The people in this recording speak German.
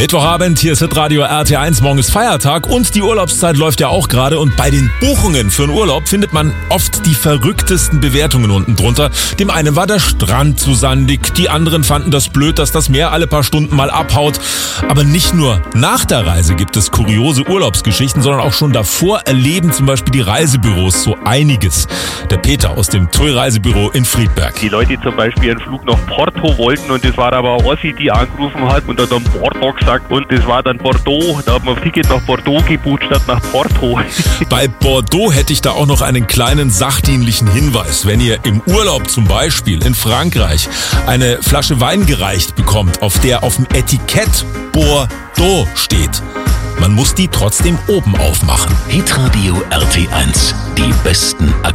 Mittwochabend, hier ist Hitradio RT1, morgen ist Feiertag und die Urlaubszeit läuft ja auch gerade und bei den Buchungen für einen Urlaub findet man oft die verrücktesten Bewertungen unten drunter. Dem einen war der Strand zu sandig, die anderen fanden das blöd, dass das Meer alle paar Stunden mal abhaut. Aber nicht nur nach der Reise gibt es kuriose Urlaubsgeschichten, sondern auch schon davor erleben zum Beispiel die Reisebüros so einiges. Der Peter aus dem TUI Reisebüro in Friedberg. Die Leute zum Beispiel einen Flug nach Porto wollten und das war aber eine Ossi, die angerufen hat und hat dann Porto gesagt und das war dann Bordeaux. Da hat man ein Ticket nach Bordeaux gebucht statt nach Porto. Bei Bordeaux hätte ich da auch noch einen kleinen sachdienlichen Hinweis. Wenn ihr im Urlaub zum Beispiel in Frankreich eine Flasche Wein gereicht bekommt, auf der auf dem Etikett Bordeaux steht, man muss die trotzdem oben aufmachen. Hitradio RT1, die besten